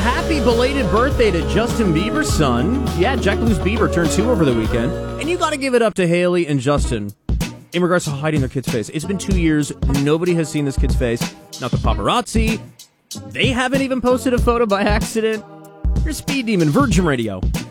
happy belated birthday to Justin Bieber's son. Yeah, Jack Blues Bieber turned 2 over the weekend. And you got to give it up to Haley and Justin in regards to hiding their kid's face. It's been 2 years. Nobody has seen this kid's face. Not the paparazzi. They haven't even posted a photo by accident. You're Speed Demon, Virgin Radio,